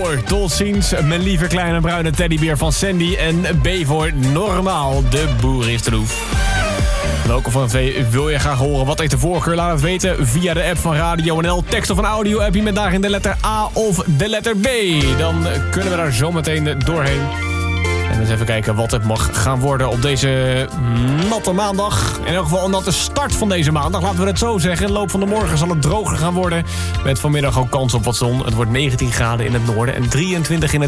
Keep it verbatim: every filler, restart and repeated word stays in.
voor Tot ziens, mijn lieve kleine bruine teddybeer van Sandy. En B voor Normaal, de boer is troef. Welke van de twee wil je graag horen? Wat heeft de voorkeur? Laat het weten via de app van Radio N L. Tekst of een audio-appje met daarin de letter A of de letter B. Dan kunnen we daar zo meteen doorheen. En eens even kijken wat het mag gaan worden op deze natte maandag. In elk geval een natte start van deze maandag. Laten we het zo zeggen. In de loop van de morgen zal het droger gaan worden. Met vanmiddag ook kans op wat zon. Het wordt negentien graden in het noorden en drieëntwintig in het